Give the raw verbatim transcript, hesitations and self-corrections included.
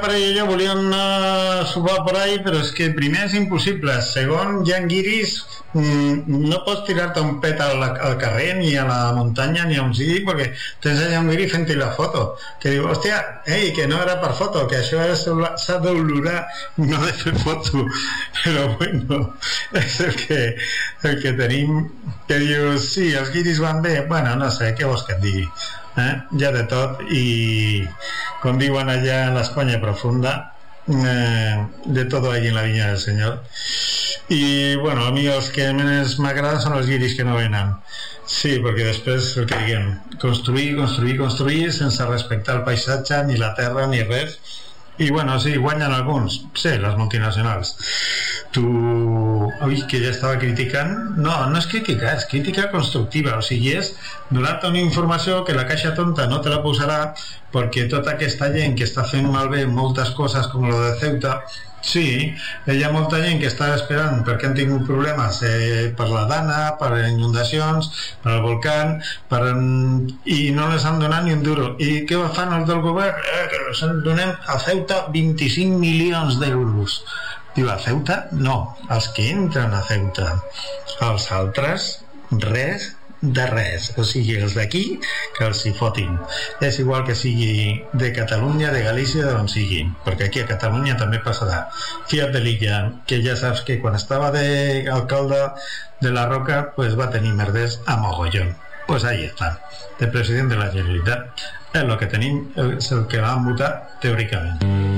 Però jo volia anar a sopar per ahí, però és que primer és impossible. Segon, hi ha guiris, no pots tirar-te un pet al, al carrer, ni a la muntanya, ni a un sigui, perquè tens allà un guiri fent-hi la foto, que diu, hòstia, ei, que no era per foto, que això s'ha d'olorar, no de fer foto. Però bueno, és el que, el que tenim, que dius, sí, els guiris van bé, bueno, no sé, què vols que et digui? Eh? Hi ha de tot, i com diuen allà en l'Espanya profunda, eh, de todo ahí en la viña del Señor. Y bueno, a mi els que més m'agraden són els guiris que no venen. Sí, perquè després el que diguem, construir, construir, construir sense respectar el paisatge, ni la terra, ni res. I bueno, sí, guanyen alguns, sí, les multinacionals. Tu, oi, que ja estava criticant, no, no és crítica, és crítica constructiva, o sigui, és donar-te una informació que la caixa tonta no te la posarà, perquè tota aquesta gent que està fent malbé moltes coses com lo de Ceuta, sí, hi ha molta gent que està esperant perquè han tingut problemes eh, per la dana, per inundacions, per el volcán, per... i no les han donat ni un duro. I què fan els del govern? Eh, que els donem a Ceuta vint-i-cinc milions d'euros. Diu, a Ceuta? No, els que entren a Ceuta. Els altres, res de res, o sigui, els d'aquí que els hi fotin. És igual que sigui de Catalunya, de Galícia, d'on sigui, perquè aquí a Catalunya també passarà. Fiat de l'Illa, que ja saps que quan estava d'alcalde de la Roca, pues va tenir merders a mogollón. Pues ahí està, de president de la Generalitat. És el que tenim, és el que van votar teòricament.